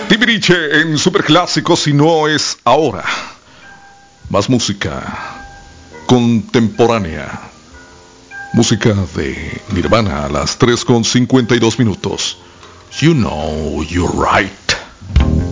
Timbiriche en Superclásicos, si no es ahora. Más música contemporánea. Música de Nirvana a las 3:52. You know you're right.